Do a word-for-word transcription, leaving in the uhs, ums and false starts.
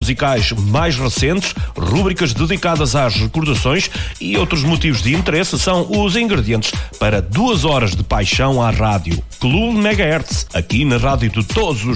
musicais mais recentes, rúbricas dedicadas às recordações e outros motivos de interesse são os ingredientes para duas horas de paixão à rádio. Clube Megahertz, aqui na rádio de todos os